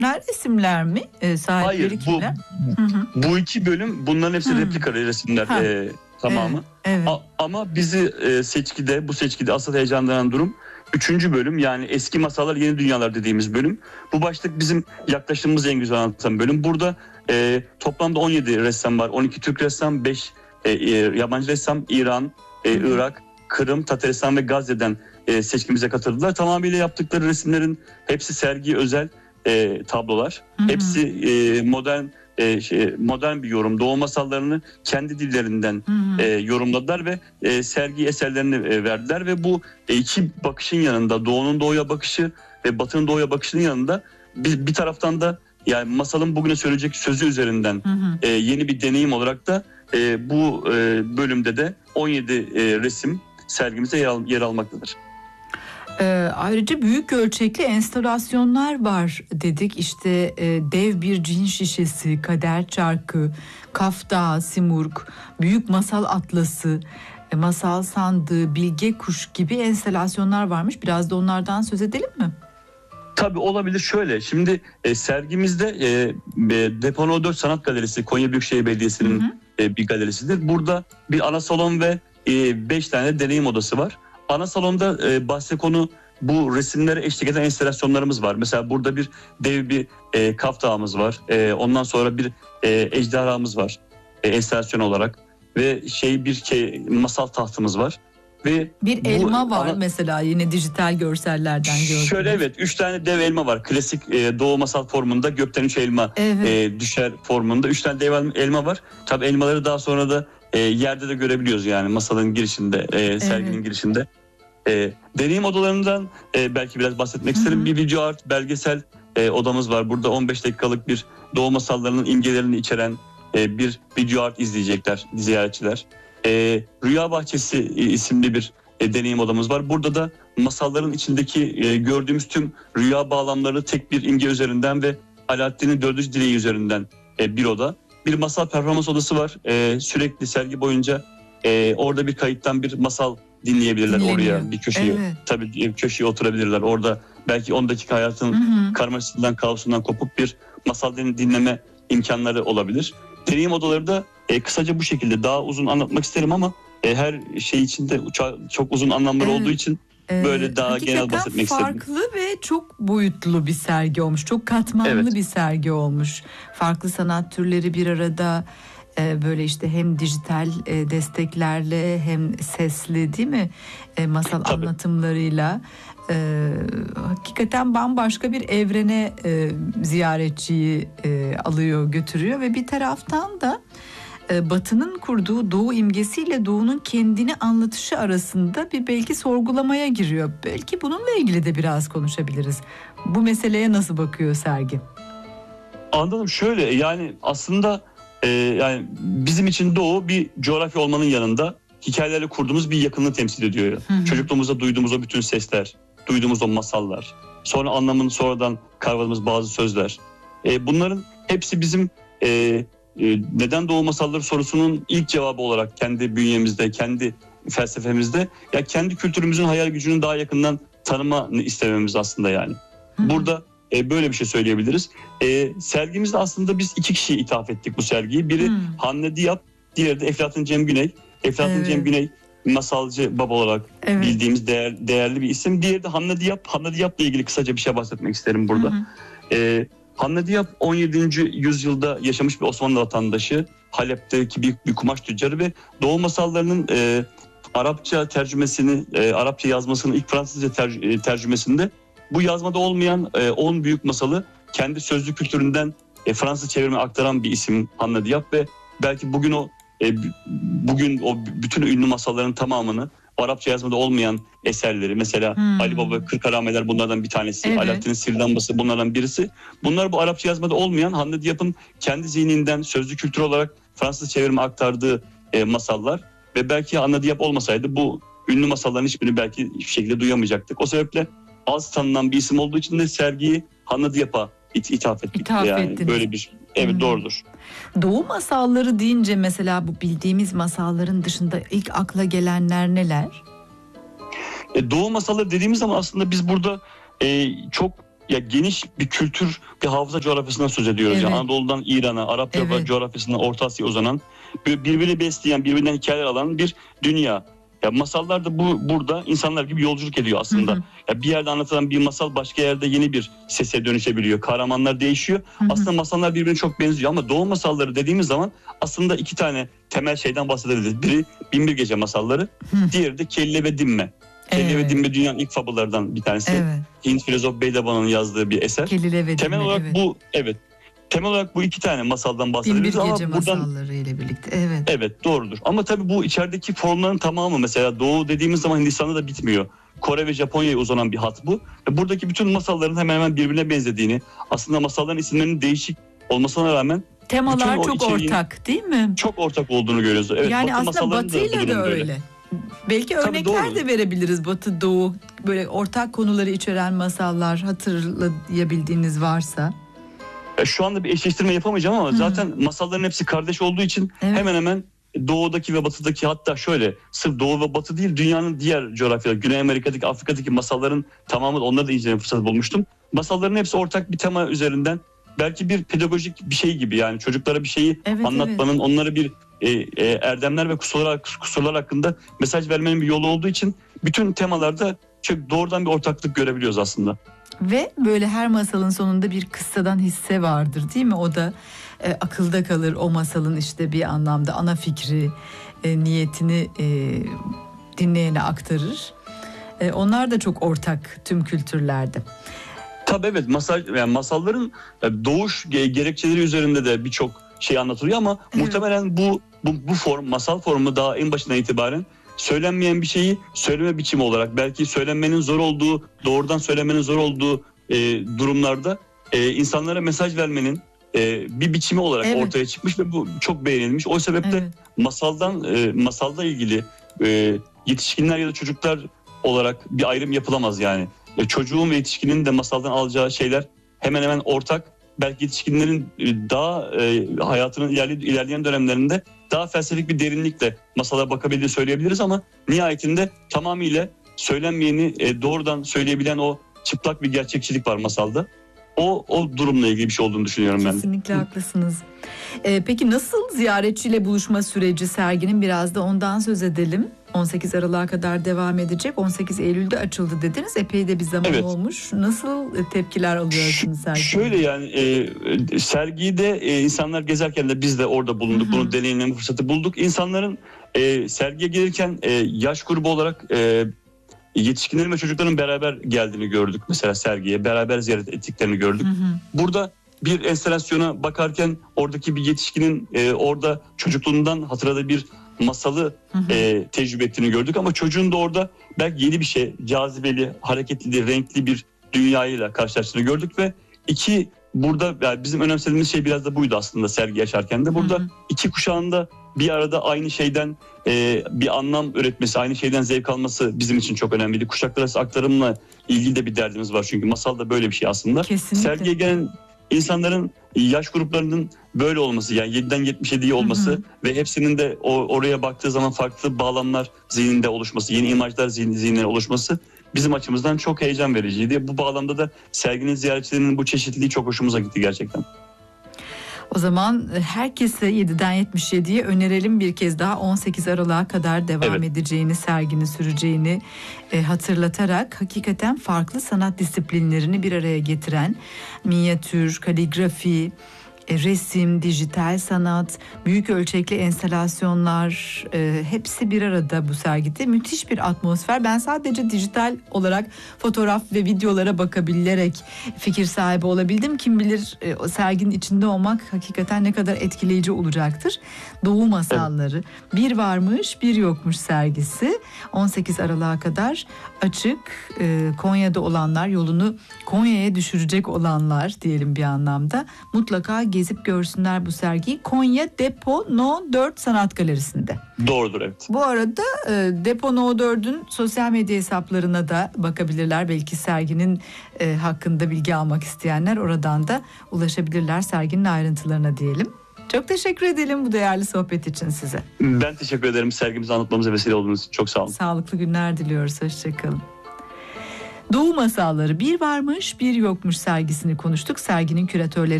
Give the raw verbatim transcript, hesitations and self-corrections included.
resimler mi? E, sahipleri Hayır, kimler? bu, bu iki bölüm bunların hepsi Hı. replika resimler e, tamamı. Evet, evet. A, ama bizi e, seçkide, bu seçkide asıl heyecanlanan durum üçüncü bölüm, yani eski masallar yeni dünyalar dediğimiz bölüm. Bu başlık bizim yaklaşımımızı en güzel anlatan bölüm. Burada e, toplamda on yedi ressam var. on iki Türk ressam, beş e, e, yabancı ressam, İran, e, Irak, Kırım, Tataristan ve Gazze'den e, seçkimize katıldılar. Tamamıyla yaptıkları resimlerin hepsi sergiye özel e, tablolar. Hı hı. Hepsi e, modern e, şey, modern bir yorum. Doğu masallarını kendi dillerinden hı hı. E, yorumladılar ve e, sergi eserlerini e, verdiler ve bu e, iki bakışın yanında, Doğu'nun Doğu'ya bakışı ve Batı'nın Doğu'ya bakışının yanında bir, bir taraftan da yani masalın bugüne söyleyecek sözü üzerinden hı hı. E, yeni bir deneyim olarak da e, bu e, bölümde de on yedi e, resim sergimizde yer, al, yer almaktadır. Ee, ayrıca büyük ölçekli enstalasyonlar var dedik. İşte e, dev bir cin şişesi, kader çarkı, kafta, simurg, büyük masal atlası, e, masal sandığı, bilge kuş gibi enstalasyonlar varmış. Biraz da onlardan söz edelim mi? Tabii olabilir. Şöyle, şimdi e, sergimizde e, e, Depo dört Sanat Galerisi, Konya Büyükşehir Belediyesi'nin hı hı. E, bir galerisidir. Burada bir ana salon ve e, beş tane deneyim odası var. Ana salonda e, bahse konu bu resimlere eşlik eden enstalasyonlarımız var. Mesela burada bir dev bir e, kaftağımız var. E, ondan sonra bir e, ejderhamız var e, enstalasyon olarak. Ve şey bir şey, masal tahtımız var. Ve bir elma bu, var ana, mesela yine dijital görsellerden gördüm. Şöyle evet, üç tane dev elma var. Klasik e, Doğu masal formunda gökten üç elma evet. e, düşer formunda. Üç tane dev elma var. Tabii elmaları daha sonra da e, yerde de görebiliyoruz yani masalın girişinde, e, serginin evet. girişinde. E, deneyim odalarından e, belki biraz bahsetmek isterim. Hı hı. Bir video art belgesel e, odamız var. Burada on beş dakikalık bir Doğu masallarının imgelerini içeren e, bir video art izleyecekler ziyaretçiler. E, Rüya Bahçesi isimli bir e, deneyim odamız var. Burada da masalların içindeki e, gördüğümüz tüm rüya bağlamları tek bir imge üzerinden ve Alaaddin'in dördüncü dileği üzerinden e, bir oda. Bir masal performans odası var. E, sürekli sergi boyunca e, orada bir kayıttan bir masal dinleyebilirler. Dinleniyor. Oraya bir köşeye evet. tabii köşeye oturabilirler. Orada belki on dakika hayatın karmaşasından, kaosundan kopup bir masal dinleme imkanları olabilir. Deneyim odaları da e, kısaca bu şekilde. Daha uzun anlatmak isterim ama e, her şey içinde çok uzun anlamları evet. olduğu için böyle ee, daha genel bahsetmek istedim. Farklı ve çok boyutlu bir sergi olmuş. Çok katmanlı evet. bir sergi olmuş. Farklı sanat türleri bir arada. Böyle işte hem dijital desteklerle hem sesli değil mi masal Tabii. anlatımlarıyla e, hakikaten bambaşka bir evrene e, ziyaretçiyi e, alıyor götürüyor ve bir taraftan da e, Batı'nın kurduğu Doğu imgesiyle Doğu'nun kendini anlatışı arasında bir belki sorgulamaya giriyor. Belki bununla ilgili de biraz konuşabiliriz. Bu meseleye nasıl bakıyor sergi? Anladım. Şöyle yani aslında Ee, yani bizim için Doğu bir coğrafya olmanın yanında hikayelerle kurduğumuz bir yakınlığı temsil ediyor. Hı hı. Çocukluğumuzda duyduğumuz o bütün sesler, duyduğumuz o masallar, sonra anlamını sonradan kavradığımız bazı sözler. Ee, bunların hepsi bizim e, e, neden Doğu masalları sorusunun ilk cevabı olarak kendi bünyemizde, kendi felsefemizde, ya kendi kültürümüzün hayal gücünün daha yakından tanıma istememiz aslında yani. Hı hı. Burada E, böyle bir şey söyleyebiliriz. E, sergimizde aslında biz iki kişiye ithaf ettik bu sergiyi. Biri hmm. Hanne Diyap, diğeri de Eflatun Cem Güney. Eflatun evet. Cem Güney masalcı baba olarak evet. bildiğimiz değer, değerli bir isim. Diğeri de Hanne Diyap. Hanne Diyap'la ilgili kısaca bir şey bahsetmek isterim burada. Hmm. E, Hanne Diyap on yedinci yüzyılda yaşamış bir Osmanlı vatandaşı. Halep'teki büyük bir kumaş tüccarı ve Doğu masallarının e, Arapça tercümesini, e, Arapça yazmasını ilk Fransızca ter, e, tercümesinde bu yazmada olmayan on e, büyük masalı kendi sözlü kültüründen e, Fransız çevirime aktaran bir isim Hanne Diyap ve belki bugün o e, bugün o bütün ünlü masalların tamamını Arapça yazmada olmayan eserleri mesela hmm. Ali Baba Kırk Harameler bunlardan bir tanesi, evet. Alaaddin'in Sihirli Lambası bunlardan birisi. Bunlar bu Arapça yazmada olmayan Hanne Diyap'ın kendi zihninden sözlü kültür olarak Fransız çevirime aktardığı e, masallar ve belki Hanne Diyap olmasaydı bu ünlü masalların hiçbirini belki hiçbir şekilde duyamayacaktık. O sebeple az tanınan bir isim olduğu için de sergiyi Hanne Diyap'a it- ithaf ettik. İthaf yani ettiniz. Böyle bir evet hmm. doğrudur. Doğu masalları deyince mesela bu bildiğimiz masalların dışında ilk akla gelenler neler? E, Doğu masalları dediğimiz zaman aslında biz burada e, çok ya geniş bir kültür, bir hafıza coğrafyasından söz ediyoruz. Evet. Yani Anadolu'dan İran'a, Arap Evet. coğrafyasından Orta Asya'ya uzanan, birbirini besleyen, birbirinden hikayeler alan bir dünya. Ya masallar da bu burada insanlar gibi yolculuk ediyor aslında. Hı hı. Ya bir yerde anlatılan bir masal başka yerde yeni bir sese dönüşebiliyor. Kahramanlar değişiyor. Hı hı. Aslında masallar birbirine çok benziyor ama Doğu masalları dediğimiz zaman aslında iki tane temel şeyden bahsedebiliriz. Biri Binbir Gece masalları, hı. diğeri de Kelle ve Dinme. Kelle evet. ve Dinme dünyanın ilk fabullardan bir tanesi. Evet. Hint filozof Beydaba'nın yazdığı bir eser. Kelle ve Temel Dinme, olarak evet. bu evet. Temel olarak bu iki tane masaldan bahsediyoruz ama Binbir Gece buradan masalları ile birlikte. Evet. Evet, doğrudur. Ama tabii bu içerideki formların tamamı mesela Doğu dediğimiz zaman Hindistan'da da bitmiyor. Kore ve Japonya'ya uzanan bir hat bu. Ve buradaki bütün masalların hemen hemen birbirine benzediğini, aslında masalların isimlerinin değişik olmasına rağmen temalar çok ortak, değil mi? Çok ortak olduğunu görüyoruz. Evet, yani Batı aslında Batı'yla da öyle. Böyle. Belki tabii örnekler doğru. de verebiliriz Batı Doğu böyle ortak konuları içeren masallar hatırlayabildiğiniz varsa. Şu anda bir eşleştirme yapamayacağım ama Hı. zaten masalların hepsi kardeş olduğu için evet. hemen hemen Doğu'daki ve Batı'daki, hatta şöyle sırf Doğu ve Batı değil dünyanın diğer coğrafyaları, Güney Amerika'daki, Afrika'daki masalların tamamı, onları da inceleme fırsatı bulmuştum. Masalların hepsi ortak bir tema üzerinden, belki bir pedagojik bir şey gibi, yani çocuklara bir şeyi evet, anlatmanın, evet. onlara bir e, e, erdemler ve kusurlar, kusurlar hakkında mesaj vermenin bir yolu olduğu için bütün temalarda çok doğrudan bir ortaklık görebiliyoruz aslında. Ve böyle her masalın sonunda bir kıssadan hisse vardır, değil mi? O da e, akılda kalır, o masalın işte bir anlamda ana fikri, e, niyetini e, dinleyene aktarır. E, onlar da çok ortak tüm kültürlerde. Tabii evet, masal, yani masalların doğuş gerekçeleri üzerinde de birçok şey anlatılıyor ama evet. muhtemelen bu, bu bu form, masal formu daha en başından itibaren söylenmeyen bir şeyi söyleme biçimi olarak, belki söylenmenin zor olduğu, doğrudan söylemenin zor olduğu e, durumlarda e, insanlara mesaj vermenin e, bir biçimi olarak evet. ortaya çıkmış ve bu çok beğenilmiş. O sebeple evet. masaldan e, masalda ilgili e, yetişkinler ya da çocuklar olarak bir ayrım yapılamaz yani. E, çocuğun ve yetişkinin de masaldan alacağı şeyler hemen hemen ortak. Belki yetişkinlerin daha e, hayatının ilerli, ilerleyen dönemlerinde daha felsefik bir derinlikle masala bakabildiğini söyleyebiliriz ama nihayetinde tamamıyla söylenmeyeni e, doğrudan söyleyebilen o çıplak bir gerçekçilik var masalda. O o durumla ilgili bir şey olduğunu düşünüyorum ben. Kesinlikle haklısınız. Ee, peki nasıl ziyaretçiyle buluşma süreci serginin, biraz da ondan söz edelim. on sekiz Aralık'a kadar devam edecek. on sekiz Eylül'de açıldı dediniz. Epey de bir zaman evet. olmuş. Nasıl tepkiler alıyorsunuz sergide? Şöyle yani e, sergiyi de e, insanlar gezerken de biz de orada bulunduk. Hı hı. Bunu deneyimleme fırsatı bulduk. İnsanların e, sergiye gelirken e, yaş grubu olarak e, yetişkinlerin ve çocukların beraber geldiğini gördük. Mesela sergiye beraber ziyaret ettiklerini gördük. Hı hı. Burada bir enstalasyona bakarken oradaki bir yetişkinin e, orada çocukluğundan hatırladığı bir masalı hı hı. E, tecrübe ettiğini gördük ama çocuğun da orada belki yeni bir şey, cazibeli, hareketli, renkli bir dünyayla karşılaştığını gördük ve iki burada yani bizim önemsediğimiz şey biraz da buydu aslında sergi yaşarken de. Burada hı hı. iki kuşağın da bir arada aynı şeyden e, bir anlam üretmesi, aynı şeyden zevk alması bizim için çok önemliydi. Kuşaklar arası aktarımla ilgili de bir derdimiz var çünkü masal da böyle bir şey aslında. Kesinlikle. Sergiye gelen insanların yaş gruplarının böyle olması, yani yediden yetmiş yediye olması hı hı. ve hepsinin de o, oraya baktığı zaman farklı bağlamlar zihninde oluşması, yeni imajlar zihn, zihnine oluşması bizim açımızdan çok heyecan vericiydi. Bu bağlamda da serginin ziyaretçilerinin bu çeşitliliği çok hoşumuza gitti gerçekten. O zaman herkese yediden yetmiş yediye önerelim bir kez daha, on sekiz Aralık'a kadar devam evet. edeceğini, serginin süreceğini e, hatırlatarak hakikaten farklı sanat disiplinlerini bir araya getiren minyatür, kaligrafi, resim, dijital sanat, büyük ölçekli enstalasyonlar e, hepsi bir arada bu sergide. Müthiş bir atmosfer. Ben sadece dijital olarak fotoğraf ve videolara bakabilerek fikir sahibi olabildim. Kim bilir e, o serginin içinde olmak hakikaten ne kadar etkileyici olacaktır. Doğu masalları. Evet. Bir varmış, bir yokmuş sergisi. on sekiz Aralık'a kadar açık. E, Konya'da olanlar, yolunu Konya'ya düşürecek olanlar diyelim bir anlamda, mutlaka gezip görsünler bu sergiyi. Konya Depo No dört Sanat Galerisi'nde. Doğrudur, evet. Bu arada e, Depo No dört'ün sosyal medya hesaplarına da bakabilirler. Belki serginin e, hakkında bilgi almak isteyenler oradan da ulaşabilirler serginin ayrıntılarına diyelim. Çok teşekkür edelim bu değerli sohbet için size. Ben teşekkür ederim sergimizi anlatmamıza vesile olduğunuz için. Çok sağ olun. Sağlıklı günler diliyoruz. Hoşçakalın. Doğu Masalları bir varmış bir yokmuş sergisini konuştuk. Serginin küratörleri